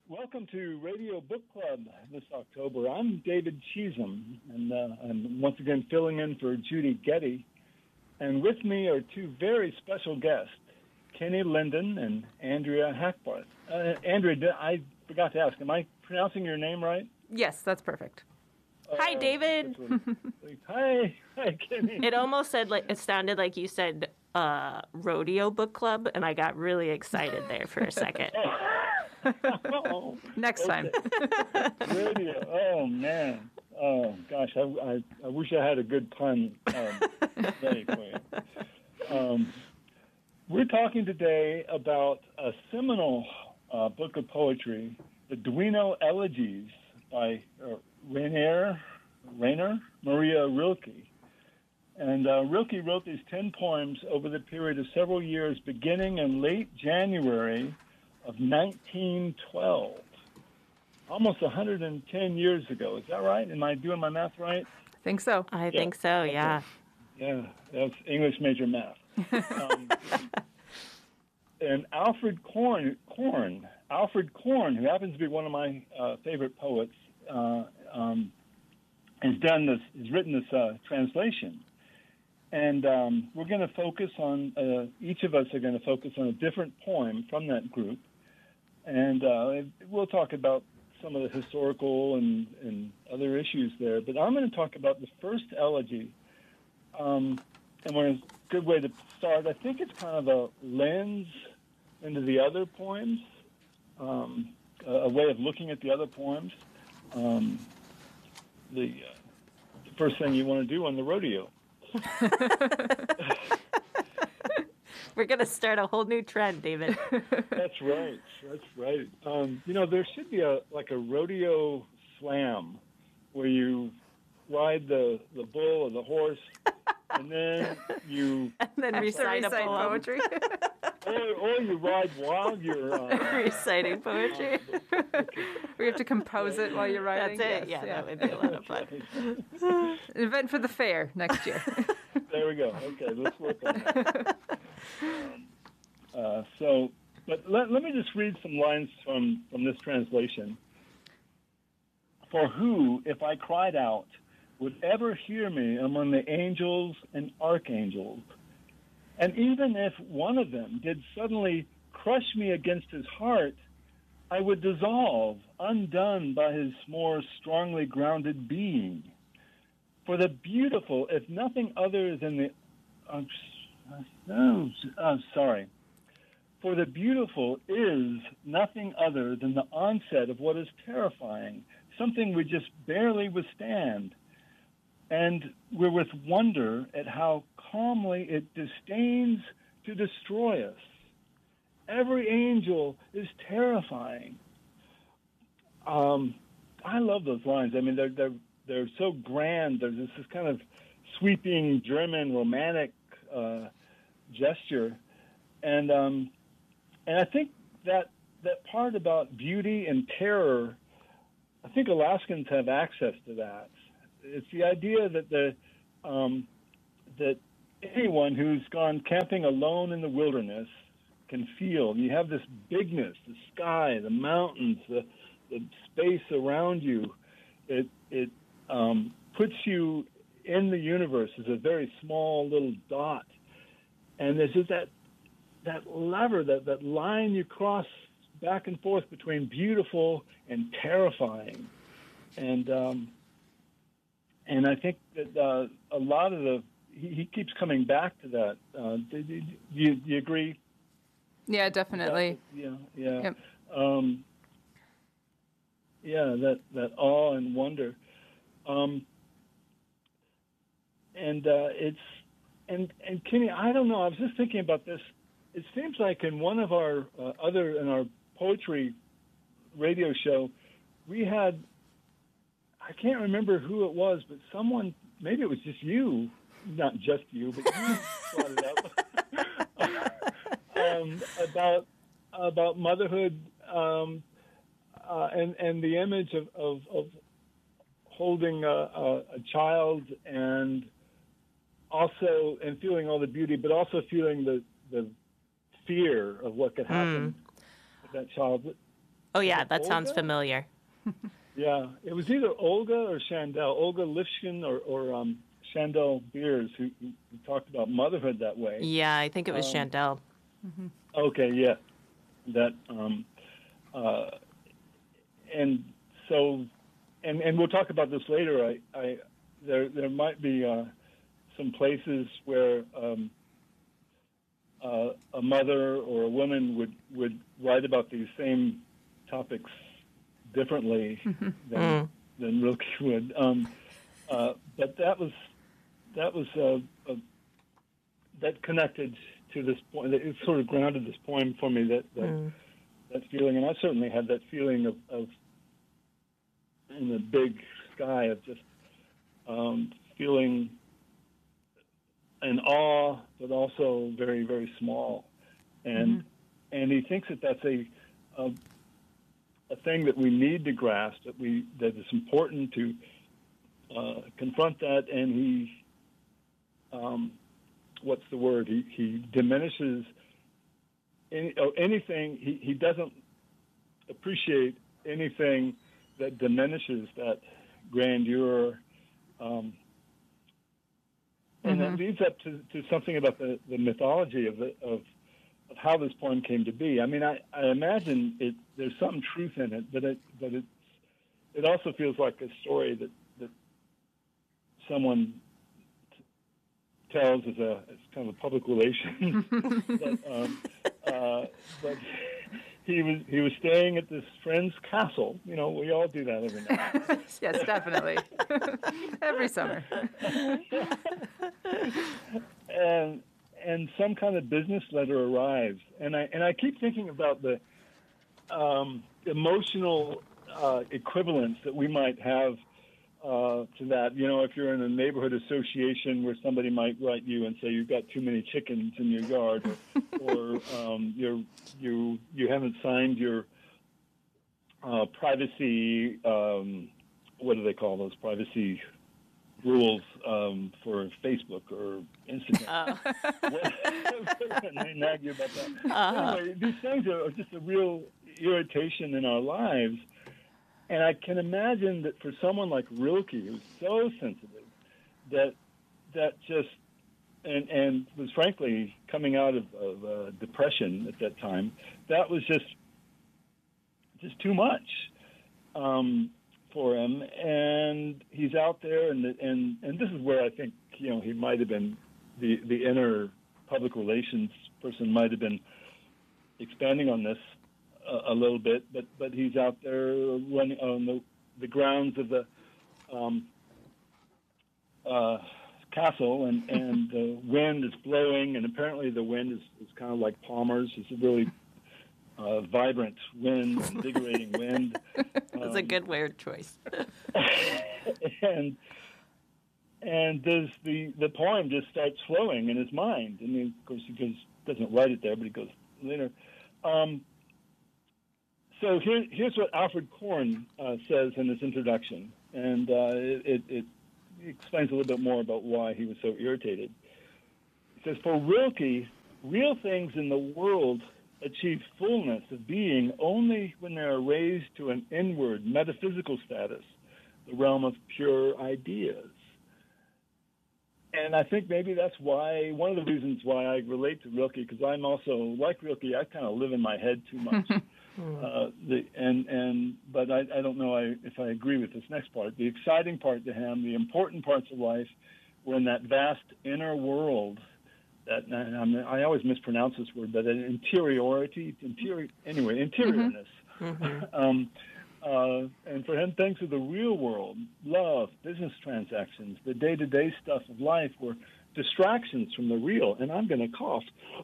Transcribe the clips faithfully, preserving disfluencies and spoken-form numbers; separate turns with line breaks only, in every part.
Welcome to Radio Book Club this October. I'm David Cheesem, and uh, I'm once again filling in for Judy Getty. And with me are two very special guests, Kenny Linden and Andrea Hackbarth. Uh, Andrea, I forgot to ask, am I pronouncing your name right?
Yes, that's perfect.
Uh, hi, David.
Hi, hi, Kenny.
It almost said like it sounded like you said uh, Rodeo Book Club, and I got really excited there for a second.
oh,
Next time.
Radio. Oh, man. Oh, gosh. I, I, I wish I had a good pun. Um, very quick. Um, we're talking today about a seminal uh, book of poetry, the Duino Elegies by uh, Rainer, Rainer Maria Rilke. And uh, Rilke wrote these ten poems over the period of several years, beginning in late January of nineteen twelve, almost one hundred ten years ago. Is that right? Am I doing my math right?
I think so.
I
yeah.
think so, yeah.
Okay. Yeah, that's English major math. um, and Alfred Korn, Korn, Alfred Korn, who happens to be one of my uh, favorite poets, uh, um, has done this, has written this uh, translation. And um, we're going to focus on, uh, each of us are going to focus on a different poem from that group. And uh, we'll talk about some of the historical and, and other issues there. But I'm going to talk about the first elegy. Um, and when a good way to start, I think it's kind of a lens into the other poems, um, a, a way of looking at the other poems. Um, the, uh, the first thing you want to do on the rodeo.
We're going to start a whole new trend, David.
That's right. That's right. Um, you know, there should be a like a rodeo slam where you ride the, the bull or the horse, and then you
and then recite,
recite
a poem.
poetry.
or, or you ride while you're uh,
reciting poetry.
We have to compose it while you're writing.
That's it.
Yes,
yeah,
yeah,
that would be a lot of fun.
An event for the fair next year.
There we go. Okay, let's work on that. Um, uh, so, but let, let me just read some lines from, from this translation. For who, if I cried out, would ever hear me among the angels and archangels? And even if one of them did suddenly crush me against his heart, I would dissolve, undone by his more strongly grounded being. For the beautiful, if nothing other than the... Uh, no, uh, sorry. For the beautiful is nothing other than the onset of what is terrifying, something we just barely withstand. And we're with wonder at how calmly it disdains to destroy us. Every angel is terrifying. Um, I love those lines. I mean, they're they're they're so grand. There's this, this kind of sweeping German romantic uh, gesture, and um, and I think that that part about beauty and terror, I think Alaskans have access to that. It's the idea that the um, that anyone who's gone camping alone in the wilderness can feel. You have this bigness, the sky, the mountains, the, the space around you. It it um, puts you in the universe as a very small little dot, and there's just that that lever, that that line you cross back and forth between beautiful and terrifying, and um, and I think that uh, a lot of the he, he keeps coming back to that. Uh, do, do, do, you, do you agree?
Yeah, definitely.
Yeah, yeah,
Yep.
um, yeah. That that awe and wonder, um, and uh, it's and and Kenny, I don't know. I was just thinking about this. It seems like in one of our uh, other in our poetry radio show, we had, I can't remember who it was, but someone, maybe it was just you, not just you, but you brought it up. um, about about motherhood um, uh, and and the image of of, of holding a, a, a child and also and feeling all the beauty, but also feeling the the fear of what could happen
Mm.
with that child.
Oh, yeah,
it
that sounds
Olga?
familiar.
Yeah, it was either Olga or Chandel, Olga Lifshin or, or um, Chandel Beers, who, who talked about motherhood that way.
Yeah, I think it was
Um,
Chandel.
Okay, yeah, that, um, uh, and so, and and we'll talk about this later. I, I there there might be uh, some places where um, uh, a mother or a woman would would write about these same topics differently than
Mm.
than Rilke would. Um, uh, but that was that was uh, uh, that connected to this point. It sort of grounded this poem for me. That that,
Mm.
that feeling, and I certainly had that feeling of, of in the big sky of just um, feeling an awe, but also very very small. And and he thinks that that's a, a a thing that we need to grasp, that we that it's important to uh, confront that. And he, um, what's the word? He he diminishes any, oh, anything. He he doesn't appreciate anything that diminishes that grandeur. Um, and
Mhm.
that leads up to, to something about the, the mythology of the, of of how this poem came to be. I mean, I, I imagine it. There's some truth in it, but it but it it also feels like a story that that someone t- tells as a as kind of a public relation. but, um, uh, but he was he was staying at this friend's castle. You know, we all do that every night.
Yes, definitely. Every summer.
and and some kind of business letter arrives, and I and I keep thinking about the um, emotional uh, equivalence that we might have uh, to that. You know, if you're in a neighborhood association where somebody might write you and say you've got too many chickens in your yard, or, or um, you're you you haven't signed your uh, privacy. Um, what do they call those privacy rules um, for Facebook or Instagram?
Oh.
And they nag you about that.
Uh-huh.
Anyway, these things are just a real irritation in our lives. And I can imagine that for someone like Rilke, who's so sensitive, that that just, and, and was frankly coming out of, of uh, depression at that time, that was just just too much um, for him. And he's out there, and and and this is where I think, you know, he might have been, the, the inner public relations person might have been expanding on this a, a little bit, but but he's out there running on the, the grounds of the um, uh, castle, and, and the wind is blowing, and apparently the wind is, is kind of like Palmer's. It's a really uh, vibrant wind, invigorating wind.
That's a good word choice.
and and there's the the poem just starts flowing in his mind, and then, of course he goes doesn't write it there, but he goes later. Um, so here, here's what Alfred Korn uh, says in his introduction, and uh, it, it, it explains a little bit more about why he was so irritated. He says, "For Rilke, real things in the world achieve fullness of being only when they are raised to an inward metaphysical status, the realm of pure ideas." And I think maybe that's why, one of the reasons why I relate to Rilke, because I'm also, like Rilke, I kind of live in my head too much. uh, the, and, and, but I, I don't know I, if I agree with this next part. The exciting part to him, the important parts of life, were in that vast inner world. That I, mean, I always mispronounce this word, but an interiority, interior, anyway, interiorness.
Mm-hmm.
um, uh, and for him, things of the real world, love, business transactions, the day-to-day stuff of life were distractions from the real. And I'm going to cough.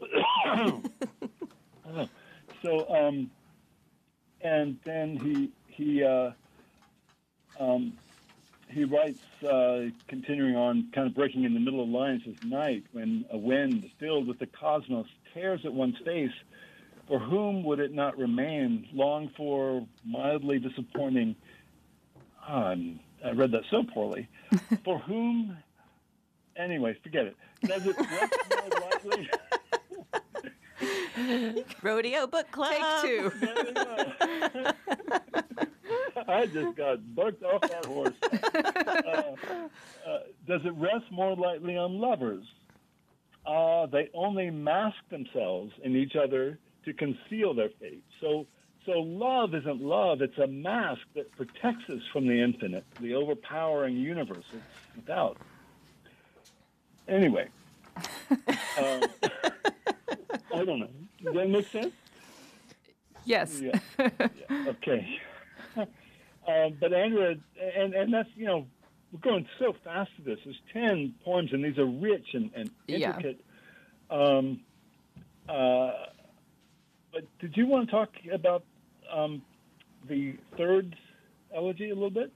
uh, so, um, and then he he uh, um, he writes, uh, continuing on, kind of breaking in the middle of lines, says, "Night, when a wind filled with the cosmos tears at one's face, for whom would it not remain, long for, mildly disappointing," ah, I read that so poorly, "for whom," anyway, forget it. "Does it rest more lightly?"
Rodeo Book Club.
Take two.
There we go. I just got bucked off that horse. Uh, uh, does it rest more lightly on lovers? Uh, they only mask themselves in each other to conceal their fate. So, so love isn't love. It's a mask that protects us from the infinite, the overpowering universe it's without. Anyway, uh, I don't know. Does that make sense?
Yes.
Yeah. yeah. Okay. Uh, but Andrea, and, and that's, you know, we're going so fast to this. There's ten poems, and these are rich and, and intricate. Yeah. Um, uh, but did you want to talk about um, the third elegy a little bit?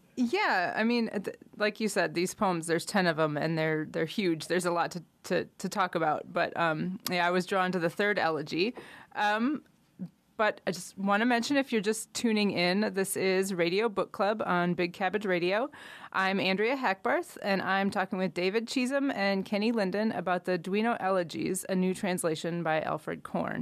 Yeah, I mean, th- like you said, these poems, there's ten of them, and they're they're huge. There's a lot to, to, to talk about. But, um, yeah, I was drawn to the third elegy. Um But I just want to mention, if you're just tuning in, this is Radio Book Club on Big Cabbage Radio. I'm Andrea Hackbarth, and I'm talking with David Cheesem and Kenny Linden about the Duino Elegies, a new translation by Alfred Korn.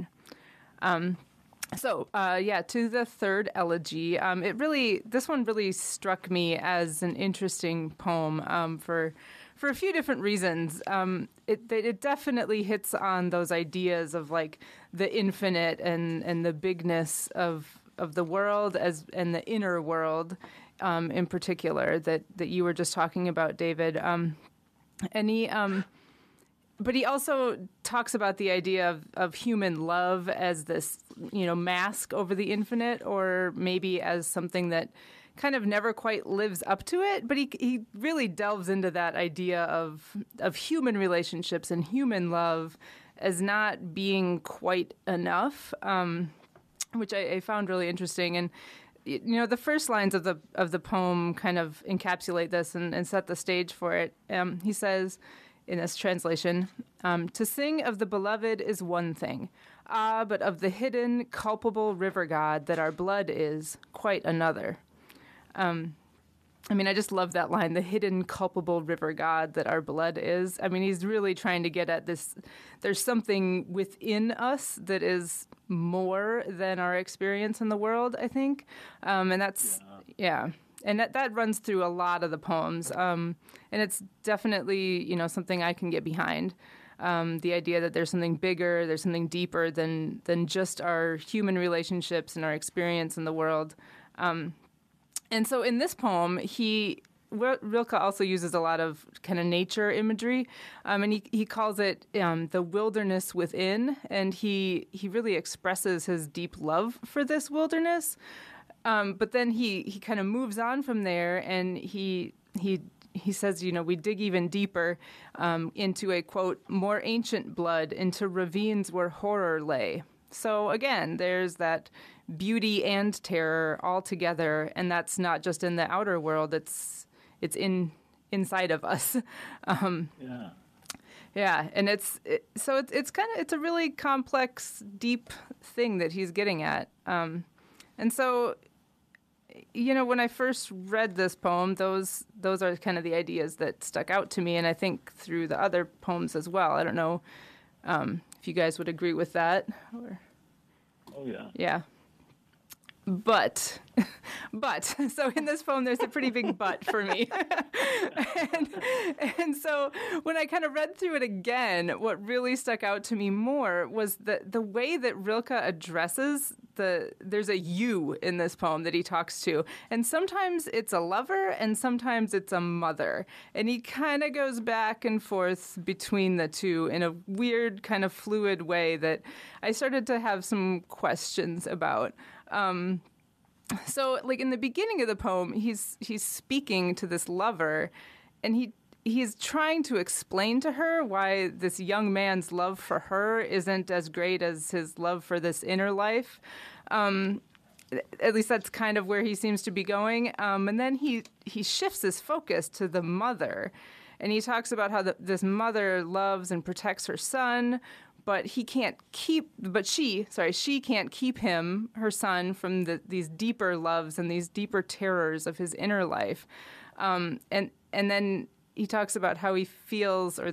Um, so, uh, yeah, to the third elegy. Um, it really, this one really struck me as an interesting poem um, for. For a few different reasons. Um, it, it definitely hits on those ideas of like the infinite and, and the bigness of of the world as and the inner world um, in particular that, that you were just talking about, David. Um, and he, um, but he also talks about the idea of, of human love as this, you know, mask over the infinite, or maybe as something that kind of never quite lives up to it, but he he really delves into that idea of of human relationships and human love as not being quite enough, um, which I, I found really interesting. And you know, the first lines of the of the poem kind of encapsulate this and, and set the stage for it. Um, he says in this translation, um, "To sing of the beloved is one thing, ah, but of the hidden, culpable river god that our blood is, quite another." Um, I mean, I just love that line, the hidden culpable river god that our blood is. I mean, he's really trying to get at this. There's something within us that is more than our experience in the world, I think. Um, and that's, yeah. yeah. And that, that runs through a lot of the poems. Um, and it's definitely, you know, something I can get behind. Um, the idea that there's something bigger, there's something deeper than, than just our human relationships and our experience in the world. Um, And so in this poem, he Rilke also uses a lot of kind of nature imagery, um, and he, he calls it um, the wilderness within, and he he really expresses his deep love for this wilderness. Um, but then he, he kind of moves on from there, and he he he says, you know, we dig even deeper um, into a, quote, more ancient blood, into ravines where horror lay. So again, there's that beauty and terror all together, and that's not just in the outer world, it's it's in inside of us. Um,
yeah.
Yeah, and it's it, so it's it's kind of it's a really complex, deep thing that he's getting at. Um, and so, you know, when I first read this poem, those those are kind of the ideas that stuck out to me, and I think through the other poems as well. I don't know um, if you guys would agree with that. Or,
oh yeah.
Yeah. But, but, so in this poem, there's a pretty big but for me. and, and so when I kind of read through it again, what really stuck out to me more was the, the way that Rilke addresses the, there's a you in this poem that he talks to. And sometimes it's a lover and sometimes it's a mother. And he kind of goes back and forth between the two in a weird kind of fluid way that I started to have some questions about. Um, so like in the beginning of the poem, he's, he's speaking to this lover, and he, he's trying to explain to her why this young man's love for her isn't as great as his love for this inner life. Um, at least that's kind of where he seems to be going. Um, and then he, he shifts his focus to the mother, and he talks about how the, this mother loves and protects her son, but he can't keep, but she, sorry, she can't keep him, her son, from the, these deeper loves and these deeper terrors of his inner life. Um, and and then he talks about how he feels or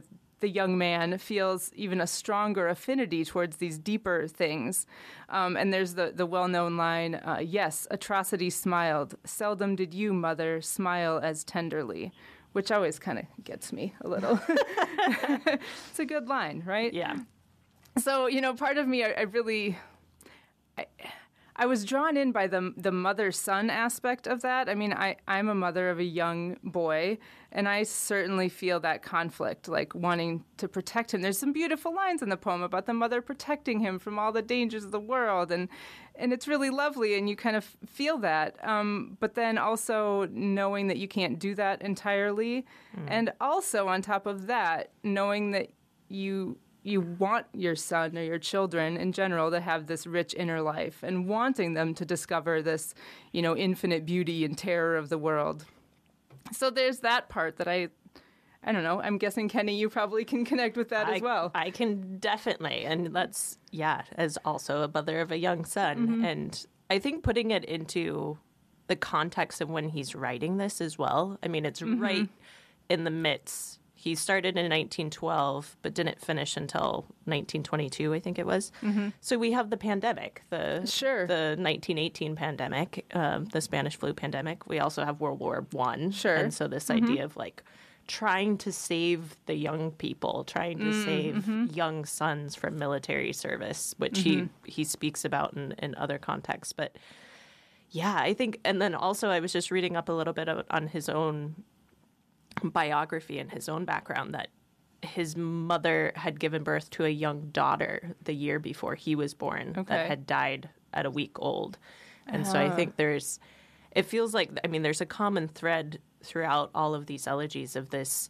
the young man feels even a stronger affinity towards these deeper things. Um, and there's the, the well-known line, uh, yes, atrocity smiled. Seldom did you, mother, smile as tenderly, which always kind of gets me a little. It's a good line, right?
Yeah.
So, you know, part of me, I, I really... I, I was drawn in by the the mother-son aspect of that. I mean, I, I'm a mother of a young boy, and I certainly feel that conflict, like wanting to protect him. There's some beautiful lines in the poem about the mother protecting him from all the dangers of the world, and and it's really lovely, and you kind of feel that. Um, but then also knowing that you can't do that entirely, mm. and also on top of that, knowing that you... you want your son or your children in general to have this rich inner life and wanting them to discover this, you know, infinite beauty and terror of the world. So there's that part that I, I don't know, I'm guessing, Kenny, you probably can connect with that
I,
as well.
I can definitely. And that's, yeah, as also a mother of a young son. Mm-hmm. And I think putting it into the context of when he's writing this as well. I mean, it's mm-hmm. right in the midst. He started in nineteen twelve, but didn't finish until nineteen twenty-two, I think it was. Mm-hmm. So we have the pandemic, the
sure.
the nineteen eighteen pandemic, um, the Spanish flu pandemic. We also have World War One.
Sure.
And so this
mm-hmm.
idea of like trying to save the young people, trying to mm-hmm. save young sons from military service, which mm-hmm. he, he speaks about in, in other contexts. But yeah, I think, and then also I was just reading up a little bit of, on his own biography and his own background, that his mother had given birth to a young daughter the year before he was born
okay.
that had died at a week old. And uh. so I think there's, it feels like, I mean, there's a common thread throughout all of these elegies of this,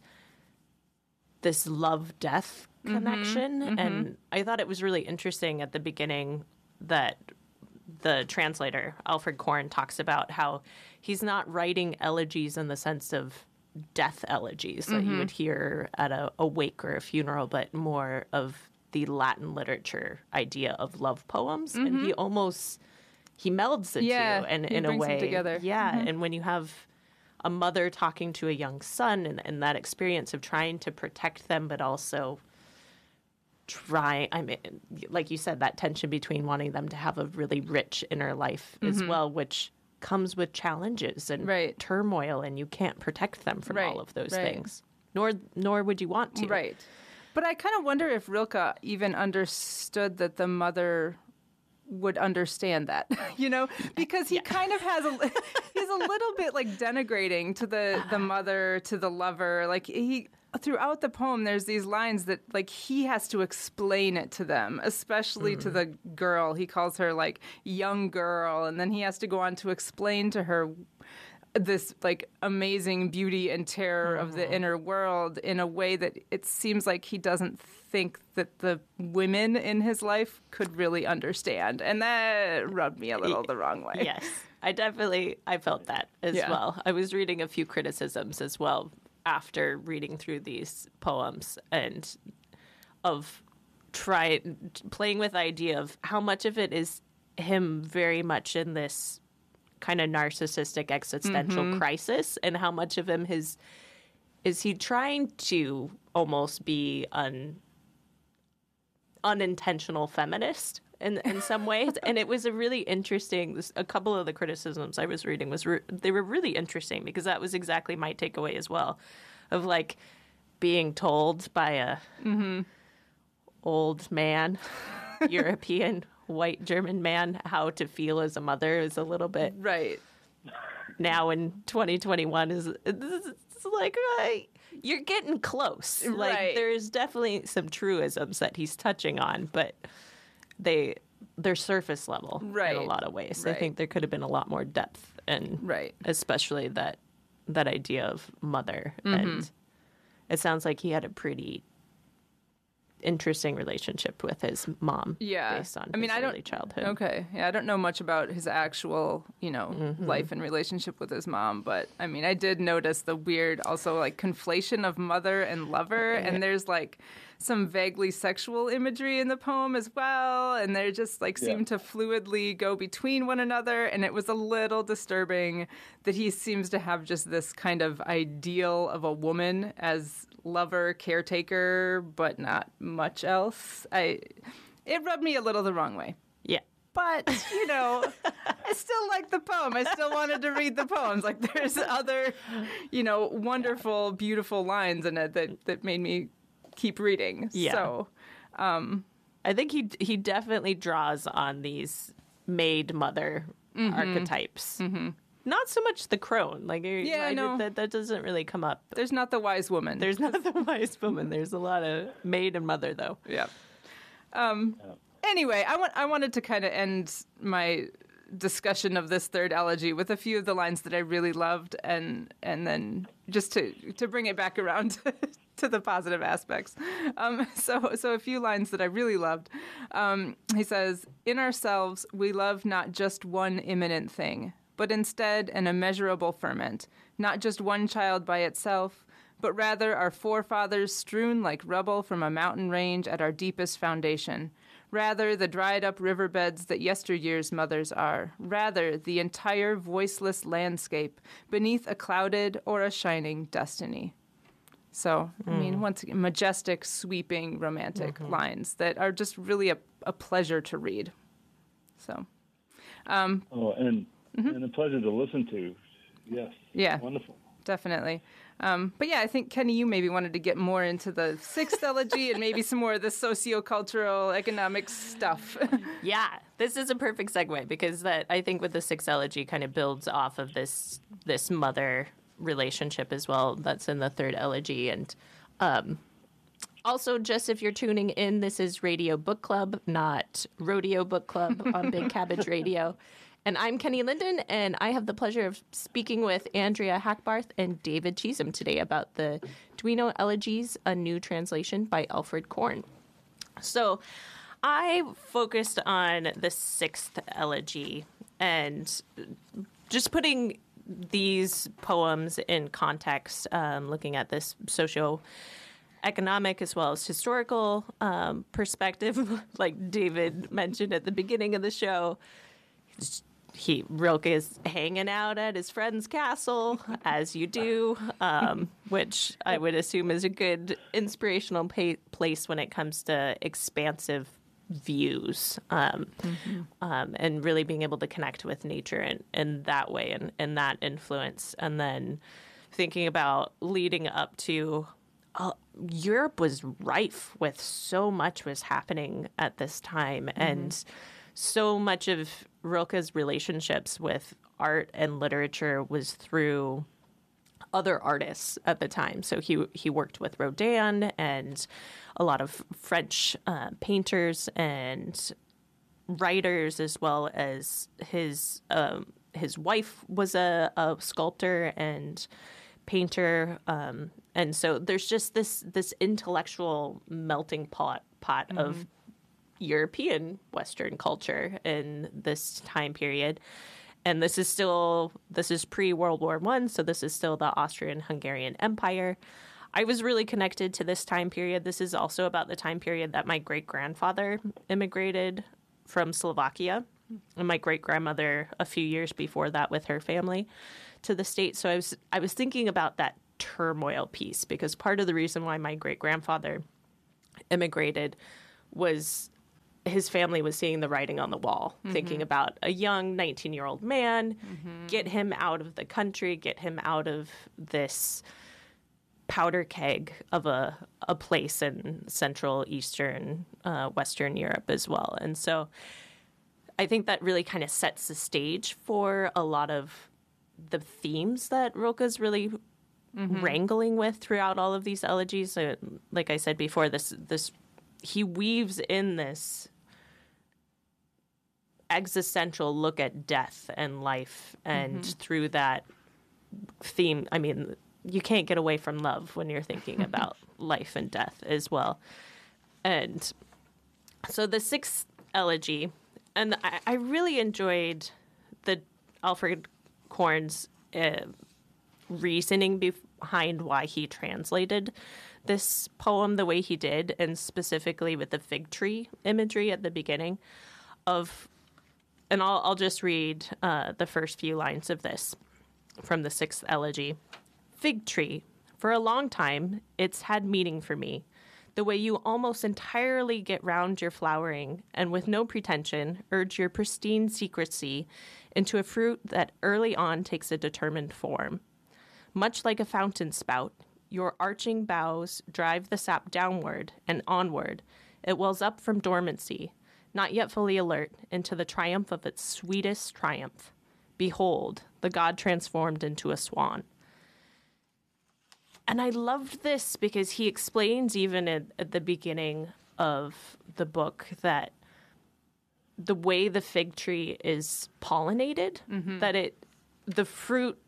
this love-death connection.
Mm-hmm.
And I thought it was really interesting at the beginning that the translator, Alfred Korn, talks about how he's not writing elegies in the sense of death elegies that mm-hmm. you would hear at a, a wake or a funeral, but more of the Latin literature idea of love poems. Mm-hmm. And he almost, he melds the
yeah,
two and
he
in a
brings
way.
Them together.
Yeah.
Mm-hmm.
And when you have a mother talking to a young son and, and that experience of trying to protect them, but also try, I mean, like you said, that tension between wanting them to have a really rich inner life mm-hmm. as well, which comes with challenges and
right.
turmoil, and you can't protect them from
right.
all of those
right.
things, nor nor would you want to.
Right. But I kind of wonder if Rilke even understood that the mother would understand that, you know, because he yeah. kind of has a, he's a little bit like denigrating to the, the mother, to the lover. Like he, throughout the poem, there's these lines that like he has to explain it to them, especially mm-hmm. to the girl. He calls her like young girl. And then he has to go on to explain to her this like amazing beauty and terror mm-hmm. of the inner world in a way that it seems like he doesn't think that the women in his life could really understand. And that rubbed me a little the wrong way.
Yes, I definitely, I felt that as
yeah.
well. I was reading a few criticisms as well after reading through these poems and of try playing with the idea of how much of it is him very much in this kind of narcissistic existential mm-hmm. crisis, and how much of him his is he trying to almost be an unintentional feminist in in some ways. And it was a really interesting, a couple of the criticisms I was reading was re, they were really interesting, because that was exactly my takeaway as well, of like being told by a
mm-hmm.
old man European white German man how to feel as a mother is a little bit
right
now in twenty twenty-one is it's like right, you're getting close. Like
right.
there's definitely some truisms that he's touching on, but they they're surface level
right.
in a lot of ways.
Right.
I think there could have been a lot more depth, and
right.
especially that that idea of mother.
Mm-hmm.
And it sounds like he had a pretty interesting relationship with his mom.
Yeah.
Based on
I mean,
his
I don't,
early childhood.
Okay. Yeah, I don't know much about his actual, you know, mm-hmm. life and relationship with his mom, but I mean, I did notice the weird, also like conflation of mother and lover, yeah. and there's like some vaguely sexual imagery in the poem as well, and they just like seem yeah. to fluidly go between one another, and it was a little disturbing that he seems to have just this kind of ideal of a woman as lover, caretaker, but not much else. I it rubbed me a little the wrong way.
Yeah.
But, you know, I still like the poem. I still wanted to read the poems. Like there's other, you know, wonderful, beautiful lines in it that, that made me keep reading.
Yeah.
So um,
I think he he definitely draws on these maid mother mm-hmm. archetypes. Mm-hmm. Not so much the crone. Like,
yeah,
I,
no.
that, that doesn't really come up.
There's not the wise woman.
There's not the wise woman. There's a lot of maid and mother, though.
Yeah. Um. Yeah. Anyway, I want I wanted to kind of end my discussion of this third elegy with a few of the lines that I really loved, and and then just to to bring it back around to, to the positive aspects. Um, so so a few lines that I really loved. Um, he says, "In ourselves we love not just one immanent thing, but instead an immeasurable ferment, not just one child by itself, but rather our forefathers strewn like rubble from a mountain range at our deepest foundation. Rather the dried-up riverbeds that yesteryear's mothers are. Rather the entire voiceless landscape beneath a clouded or a shining destiny." So, mm. I mean, once again, majestic, sweeping, romantic mm-hmm. lines that are just really a, a pleasure to read. So, um,
oh, and mm-hmm. and a pleasure to listen to. Yes.
Yeah.
Wonderful.
Definitely. Um, but yeah, I think, Kenny, you maybe wanted to get more into the sixth elegy and maybe some more of the socio-cultural, economic stuff.
Yeah, this is a perfect segue because that I think with the sixth elegy kind of builds off of this this mother relationship as well that's in the third elegy. And um, also, just if you're tuning in, this is Radio Book Club, not Rodeo Book Club on Big Cabbage Radio. And I'm Kenny Linden, and I have the pleasure of speaking with Andrea Hackbarth and David Cheesem today about the Duino Elegies, a new translation by Alfred Korn. So I focused on the sixth elegy and just putting these poems in context, um, looking at this socio-economic as well as historical um, perspective, like David mentioned at the beginning of the show. He Rilke is hanging out at his friend's castle, as you do, um, which I would assume is a good inspirational pa- place when it comes to expansive views um, mm-hmm. um, and really being able to connect with nature in, in that way and, and that influence. And then thinking about leading up to uh, Europe was rife with so much was happening at this time. Mm-hmm. And so much of Rilke's relationships with art and literature was through other artists at the time. So he he worked with Rodin and a lot of French uh, painters and writers, as well as his um, his wife was a, a sculptor and painter. Um, and so there's just this this intellectual melting pot pot mm-hmm. of European Western culture in this time period. And this is still, this is pre-World War One, so this is still the Austrian-Hungarian Empire. I was really connected to this time period. This is also about the time period that my great-grandfather immigrated from Slovakia, and my great-grandmother a few years before that with her family to the States. So I was I was thinking about that turmoil piece, because part of the reason why my great-grandfather immigrated was his family was seeing the writing on the wall, mm-hmm. thinking about a young nineteen-year-old man, mm-hmm. get him out of the country, get him out of this powder keg of a, a place in Central, Eastern, uh, Western Europe as well. And so I think that really kind of sets the stage for a lot of the themes that Rilke's really mm-hmm. wrangling with throughout all of these elegies. So, like I said before, this this he weaves in this existential look at death and life, and mm-hmm. through that theme, I mean, you can't get away from love when you're thinking about life and death as well. And so the sixth elegy, and I, I really enjoyed the Alfred Korn's uh, reasoning behind why he translated this poem the way he did, and specifically with the fig tree imagery at the beginning of, and I'll, I'll just read uh, the first few lines of this from the sixth elegy. Fig tree, for a long time, it's had meaning for me. The way you almost entirely get round your flowering and with no pretension urge your pristine secrecy into a fruit that early on takes a determined form. Much like a fountain spout, your arching boughs drive the sap downward and onward. It wells up from dormancy, not yet fully alert, into the triumph of its sweetest triumph. Behold, the god transformed into a swan. And I loved this because he explains even at, at the beginning of the book that the way the fig tree is pollinated, mm-hmm. that it the fruit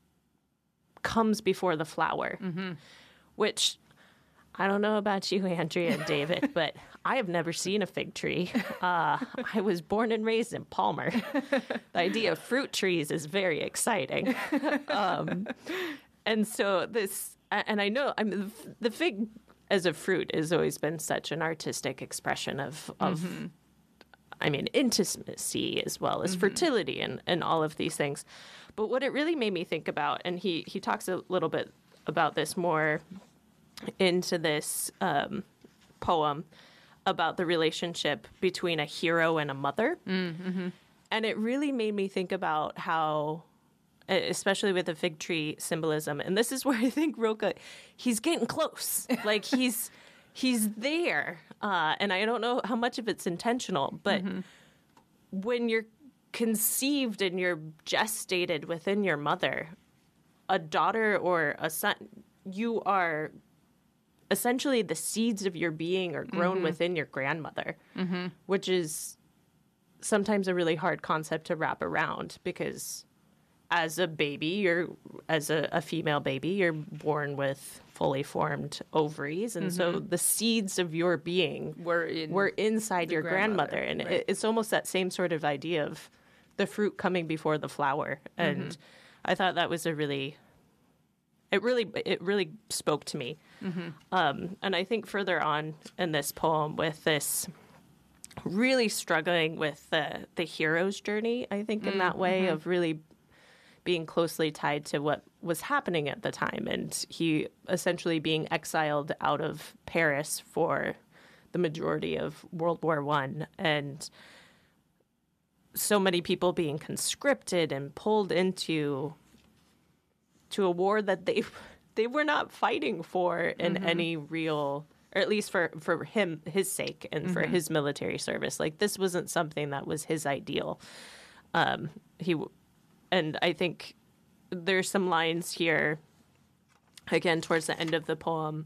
comes before the flower, mm-hmm. which I don't know about you, Andrea and David, but I have never seen a fig tree. Uh, I was born and raised in Palmer. The idea of fruit trees is very exciting. Um, and so this... And I know, I mean, the fig as a fruit has always been such an artistic expression of, of mm-hmm. I mean, intimacy as well as mm-hmm. fertility and, and all of these things. But what it really made me think about, and he, he talks a little bit about this more into this um, poem, about the relationship between a hero and a mother. Mm-hmm. And it really made me think about how... especially with the fig tree symbolism. And this is where I think Rilke, he's getting close. Like, he's he's there. Uh, and I don't know how much of it's intentional, but mm-hmm. when you're conceived and you're gestated within your mother, a daughter or a son, you are essentially the seeds of your being are grown mm-hmm. within your grandmother, mm-hmm. which is sometimes a really hard concept to wrap around because... As a baby, you're as a, a female baby, you're born with fully formed ovaries, and mm-hmm. so the seeds of your being were in were inside your grandmother, grandmother. and right. it, it's almost that same sort of idea of the fruit coming before the flower. And mm-hmm. I thought that was a really, it really, it really spoke to me. Mm-hmm. Um, and I think further on in this poem, with this really struggling with the the hero's journey, I think in mm-hmm. that way of really being closely tied to what was happening at the time, and he essentially being exiled out of Paris for the majority of World War One, and so many people being conscripted and pulled into to a war that they they were not fighting for in mm-hmm. any real, or at least for, for him, his sake, and mm-hmm. for his military service. Like, this wasn't something that was his ideal. Um, he. And I think there's some lines here, again, towards the end of the poem.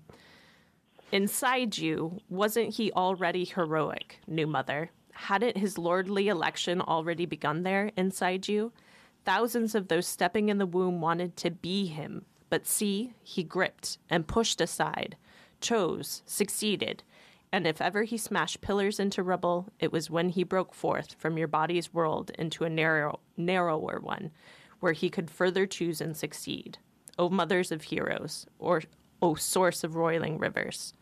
Inside you, wasn't he already heroic, new mother? Hadn't his lordly election already begun there, inside you? Thousands of those stepping in the womb wanted to be him. But see, he gripped and pushed aside, chose, succeeded. And if ever he smashed pillars into rubble, it was when he broke forth from your body's world into a narrow, narrower one, where he could further choose and succeed. O mothers of heroes, or O source of roiling rivers.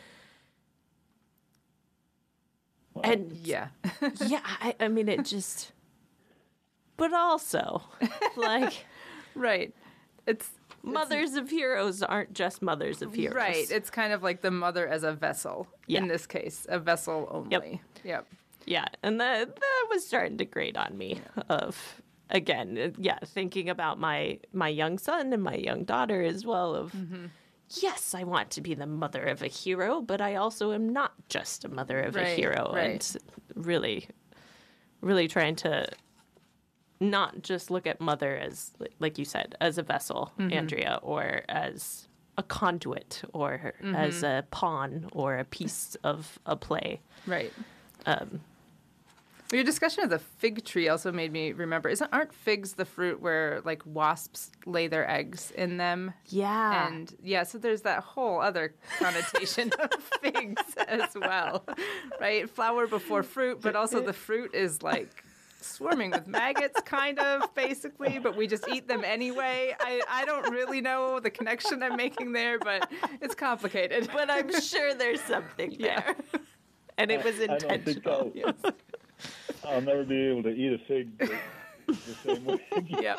And
yeah,
yeah, I, I mean, it just, but also, like,
right, it's.
Mothers
it's,
of heroes aren't just mothers of heroes.
Right. It's kind of like the mother as a vessel,
yeah.
in this case, a vessel only.
Yep.
Yep.
Yeah, and that, that was starting to grate on me yeah. of, again, yeah, thinking about my, my young son and my young daughter as well of, mm-hmm. yes, I want to be the mother of a hero, but I also am not just a mother of
right,
a hero.
Right.
And really, really trying to not just look at mother as, like you said, as a vessel, mm-hmm. Andrea, or as a conduit, or mm-hmm. as a pawn, or a piece of a play.
Right.
Um,
Your discussion of the fig tree also made me remember, isn't aren't figs the fruit where like wasps lay their eggs in them?
Yeah.
And yeah, so there's that whole other connotation of figs as well. Right? Flower before fruit, but also the fruit is like swarming with maggots, kind of, basically, but we just eat them anyway. I, I don't really know the connection I'm making there, but it's complicated.
But I'm sure there's something there.
Yeah.
And it was
I don't think
intentional.
I'll,
Yes.
I'll never be able to eat a fig the, the same way.
Yeah.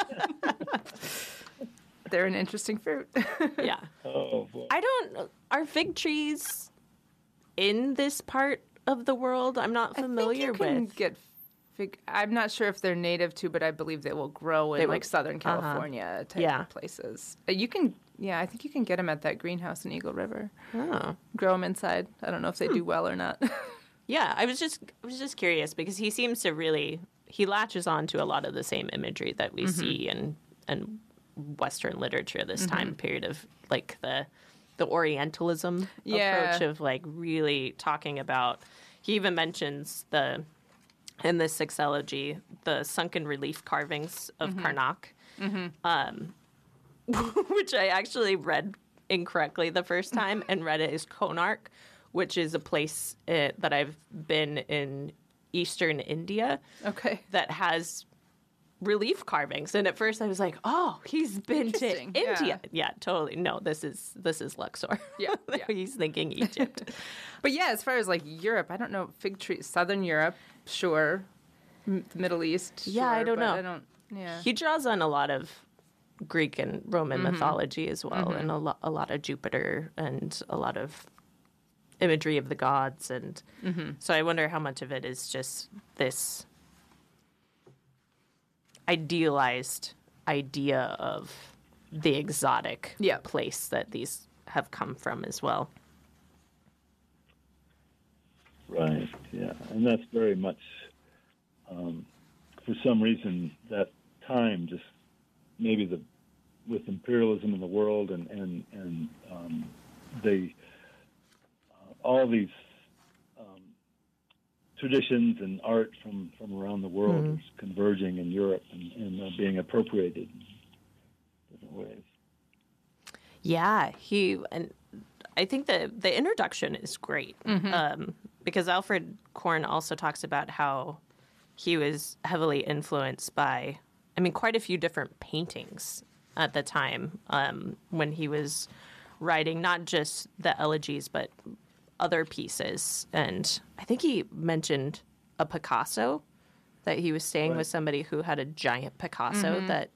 They're an interesting fruit.
Yeah.
Oh, boy.
I don't. Are fig trees in this part of the world? I'm not familiar
I think you can
with.
get fig. I'm not sure if they're native to, but I believe they will grow in
They will-
like Southern
uh-huh.
California type
Yeah.
of places. Uh, You can, yeah, I think you can get them at that greenhouse in Eagle River.
Oh.
Grow them inside. I don't know if they do well or not.
Yeah, I was just I was just curious because he seems to really he latches on to a lot of the same imagery that we
Mm-hmm.
see in in Western literature this
Mm-hmm.
time period of like the the Orientalism
Yeah.
approach of like really talking about. He even mentions the in this sexology the sunken relief carvings of
Mm-hmm.
Karnak, um, which I actually read incorrectly the first time and read it as Konark, which is a place uh, that I've been in eastern India
Okay.
that has relief carvings. And at first I was like, oh, he's been to
Interesting,
India. Yeah. totally. No, this is this is Luxor.
Yeah, yeah.
He's thinking Egypt.
But yeah, as far as like Europe, I don't know fig trees. Southern Europe, sure. M- the Middle East,
Yeah, I
sure,
don't
but
know.
I don't. Yeah.
He draws on a lot of Greek and Roman
Mm-hmm.
mythology as well, and a, lo- a lot of Jupiter and a lot of imagery of the gods. And
Mm-hmm.
so I wonder how much of it is just this idealized idea of the exotic
Yeah.
place that these have come from as well.
Right, yeah. And that's very much, um, for some reason, that time just maybe the with imperialism in the world and, and, and um, the, uh, all these um, traditions and art from, from around the world
Mhm.
is converging in Europe and, and uh, being appropriated in different ways.
Yeah, he and I think the the introduction is great um, because Alfred Korn also talks about how he was heavily influenced by, I mean, quite a few different paintings at the time um, when he was writing not just the elegies but other pieces. And I think he mentioned a Picasso that he was staying
Right.
with somebody who had a giant Picasso that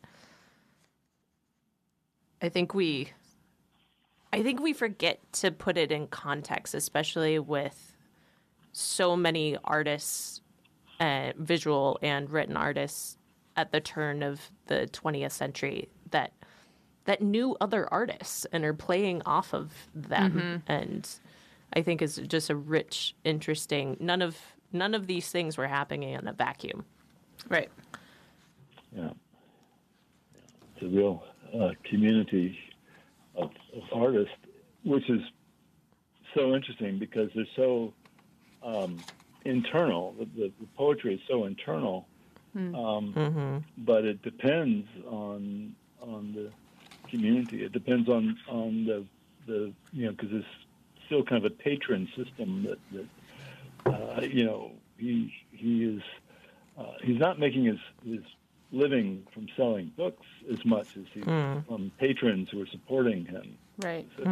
I think we. I think we forget to put it in context, especially with so many artists, uh, visual and written artists at the turn of the twentieth century that that knew other artists and are playing off of them. And I think is just a rich, interesting. None of none of these things were happening in a vacuum.
Right.
Yeah. It's a real uh, community of, of artists, which is so interesting because they're so um, internal. The, the, the poetry is so internal, um, but it depends on on the community. It depends on on the the you know because it's still kind of a patron system that that uh, you know he he is uh, he's not making his his living from selling books as much as he from patrons who are supporting him.
Right.
So,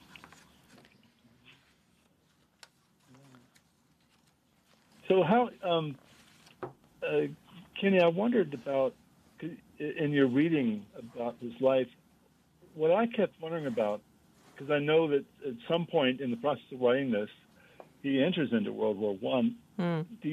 so how, um, uh, Kenny, I wondered about, in your reading about his life, what I kept wondering about, because I know that at some point in the process of writing this, he enters into World War One. Do